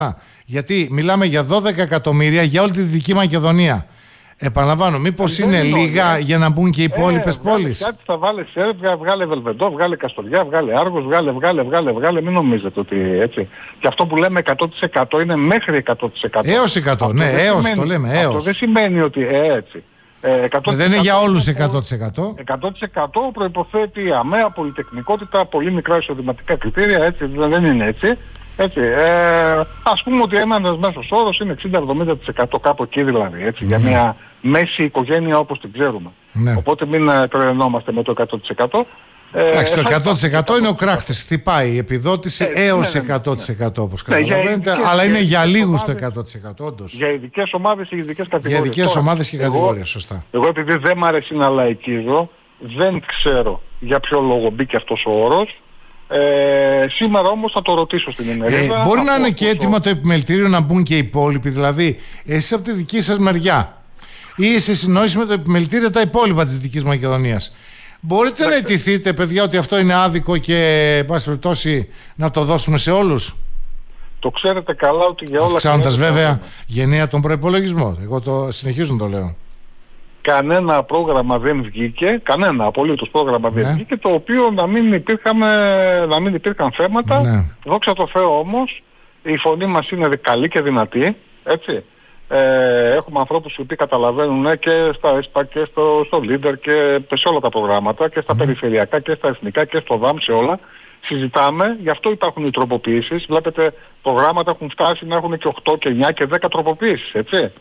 Γιατί μιλάμε για 12 εκατομμύρια για όλη τη Δυτική Μακεδονία. Επαναλαμβάνω, μήπως είναι λίγα για να μπουν και οι υπόλοιπες πόλεις? Κάτι θα βάλει Σέρβια, βγάλε Βελβεντό, βγάλε Καστοριά, βγάλε Άργος, βγάλε. Μην νομίζετε ότι έτσι. Και αυτό που λέμε 100% είναι μέχρι 100%. Έως 100%, αυτό ναι, έως σημαίνει, το λέμε, έως. Αυτό δεν σημαίνει ότι έτσι. 100% δεν είναι για όλους 100%. 100% προϋποθέτει αμαία, πολυτεχνικότητα, πολύ μικρά εισοδηματικά κριτήρια, έτσι, δεν είναι έτσι. Έτσι, ας πούμε ότι ένας μέσος όρος είναι 60-70%, κάπου εκεί δηλαδή, έτσι, για μια μέση οικογένεια όπως την ξέρουμε. Ναι. Οπότε μην τρελαινόμαστε με το 100%. Εντάξει, το 100% είναι ο κράχτης, χτυπάει η επιδότηση έως 100% όπως καταλαβαίνετε, αλλά είναι για λίγους το 100% όντως. Για ειδικές ομάδες και ειδικές κατηγορίες. Για ειδικές ομάδες και κατηγορίες, σωστά. Εγώ επειδή δεν μ' αρέσει να λαϊκίζω, δεν ξέρω για ποιο λόγο μπήκε αυτός ο όρος. Σήμερα όμως θα το ρωτήσω στην ημερίδα. Μπορεί να είναι και έτοιμο το επιμελητήριο να μπουν και οι υπόλοιποι, δηλαδή εσείς από τη δική σας μεριά ή σε συνεννόηση με το επιμελητήριο τα υπόλοιπα της Δυτικής Μακεδονίας. Μπορείτε να αιτηθείτε, παιδιά, ότι αυτό είναι άδικο και εν πάση περιπτώσει να το δώσουμε σε όλους? Το ξέρετε καλά ότι για όλα... Αυξάνοντας βέβαια γενναία τον προϋπολογισμό. Εγώ το συνεχίζω να το λέω. Κανένα πρόγραμμα δεν βγήκε, κανένα απολύτως πρόγραμμα δεν βγήκε, το οποίο να μην υπήρχαν θέματα. Ναι. Δόξα τω Θεώ όμως, η φωνή μας είναι καλή και δυνατή, έτσι. Έχουμε ανθρώπους οι οποίοι καταλαβαίνουν και στα ΕΣΠΑ και στο Leader και σε όλα τα προγράμματα και στα περιφερειακά και στα εθνικά και στο ΔΑΜ, σε όλα. Συζητάμε, γι' αυτό υπάρχουν οι τροποποιήσεις. Βλέπετε, προγράμματα έχουν φτάσει να έχουν και 8 και 9 και 10 τροποποιήσεις, έτσι.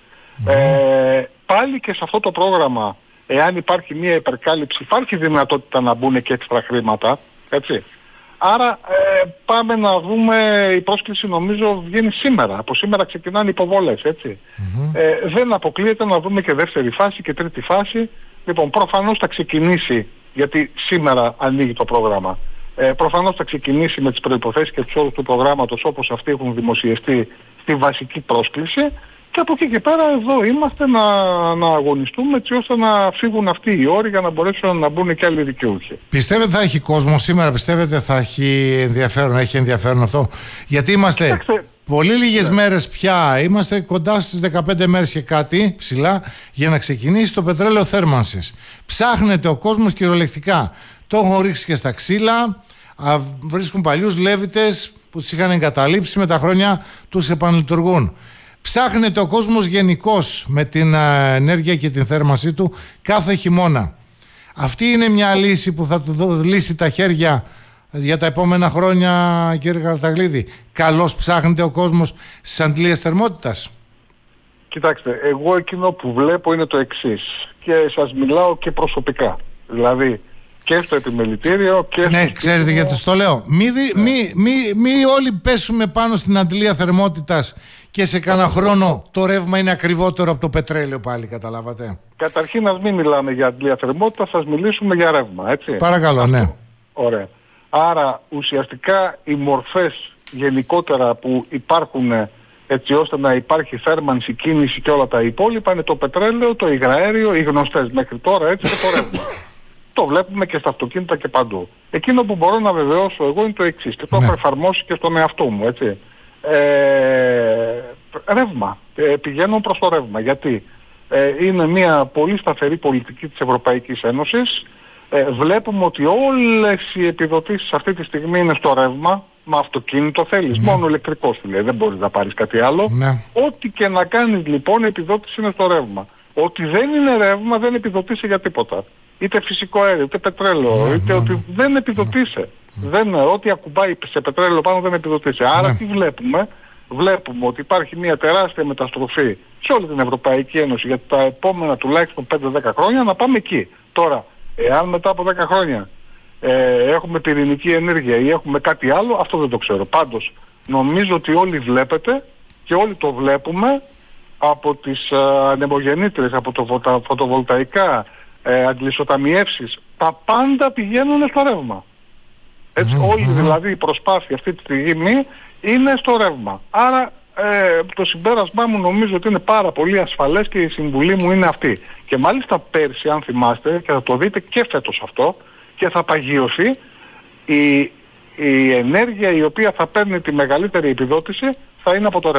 Πάλι και σε αυτό το πρόγραμμα, εάν υπάρχει μια υπερκάλυψη, υπάρχει δυνατότητα να μπουν και έξτρα χρήματα, έτσι. Άρα πάμε να δούμε, η πρόσκληση νομίζω βγαίνει σήμερα. Από σήμερα ξεκινάνε οι υποβολές, έτσι. Δεν αποκλείεται να δούμε και δεύτερη φάση και τρίτη φάση. Λοιπόν, προφανώς θα ξεκινήσει, γιατί σήμερα ανοίγει το πρόγραμμα. Προφανώς θα ξεκινήσει με τις προϋποθέσεις και τους όρους του προγράμματος όπως αυτοί έχουν δημοσιευτεί στη βασική πρόσκληση. Και από εκεί και πέρα εδώ είμαστε να αγωνιστούμε έτσι ώστε να φύγουν αυτοί οι όροι για να μπορέσουν να μπουν και άλλοι δικαιούχοι. Πιστεύετε θα έχει κόσμο σήμερα, πιστεύετε θα έχει ενδιαφέρον αυτό? Γιατί είμαστε πολύ λίγες μέρες πια, είμαστε κοντά στις 15 μέρες και κάτι ψηλά για να ξεκινήσει το πετρέλαιο θέρμανσης. Ψάχνεται ο κόσμος κυριολεκτικά. Το έχουν ρίξει και στα ξύλα, βρίσκουν παλιούς λέβητες που τους είχαν εγκαταλείψει, με τα χρόνια τους επανλειτουργούν. Ψάχνεται ο κόσμος γενικώς με την ενέργεια και την θέρμανσή του κάθε χειμώνα. Αυτή είναι μια λύση που θα του λύσει τα χέρια για τα επόμενα χρόνια, κύριε Καρταγλίδη? Καλώς ψάχνεται ο κόσμος στις αντλίες θερμότητας? Κοιτάξτε, εγώ εκείνο που βλέπω είναι το εξής και σας μιλάω και προσωπικά. Δηλαδή και στο επιμελητήριο και στο... Ναι, ξέρετε γιατί το λέω. Μη όλοι πέσουμε πάνω στην αντλία θερμότητας και σε κανένα χρόνο το ρεύμα είναι ακριβότερο από το πετρέλαιο πάλι, καταλάβατε? Καταρχήν ας μην μιλάμε για αντλία θερμότητας, σας μιλήσουμε για ρεύμα, έτσι. Παρακαλώ, ναι. Ωραία. Άρα ουσιαστικά οι μορφές γενικότερα που υπάρχουν έτσι ώστε να υπάρχει θέρμανση, κίνηση και όλα τα υπόλοιπα είναι το πετρέλαιο, το υγραέριο, οι γνωστές μέχρι τώρα, έτσι, και το ρεύμα. Το βλέπουμε και στα αυτοκίνητα και παντού. Εκείνο που μπορώ να βεβαιώσω εγώ είναι το εξής και το έχω εφαρμόσει και στον εαυτό μου, έτσι. Ρεύμα. Πηγαίνω προς το ρεύμα. Γιατί είναι μια πολύ σταθερή πολιτική της Ευρωπαϊκής Ένωσης. Βλέπουμε ότι όλες οι επιδοτήσεις αυτή τη στιγμή είναι στο ρεύμα. Με αυτοκίνητο θέλεις, μόνο ηλεκτρικό σου λέει, δεν μπορείς να πάρεις κάτι άλλο. Ό,τι και να κάνεις λοιπόν, η επιδότηση είναι στο ρεύμα. Ότι δεν είναι ρεύμα δεν επιδοτήσει για τίποτα. Είτε φυσικό αέριο, είτε πετρέλαιο, είτε ότι δεν επιδοτήσει. Ό,τι ακουμπάει σε πετρέλαιο πάνω δεν επιδοτήσει. Άρα τι βλέπουμε? Βλέπουμε ότι υπάρχει μια τεράστια μεταστροφή σε όλη την Ευρωπαϊκή Ένωση για τα επόμενα τουλάχιστον 5-10 χρόνια να πάμε εκεί. Τώρα, εάν μετά από 10 χρόνια έχουμε πυρηνική ενέργεια ή έχουμε κάτι άλλο, αυτό δεν το ξέρω. Πάντως, νομίζω ότι όλοι βλέπετε και όλοι το βλέπουμε από τις ανεμογεννήτρες, από τα φωτοβολταϊκά, αντλισσοταμιεύσεις, τα πάντα πηγαίνουν στο ρεύμα. Έτσι, όλη δηλαδή η προσπάθεια αυτή τη στιγμή είναι στο ρεύμα. Άρα το συμπέρασμά μου νομίζω ότι είναι πάρα πολύ ασφαλές και η συμβουλή μου είναι αυτή. Και μάλιστα πέρσι, αν θυμάστε, και θα το δείτε και φέτος αυτό, και θα παγιωθεί, η ενέργεια η οποία θα παίρνει τη μεγαλύτερη επιδότηση θα είναι από το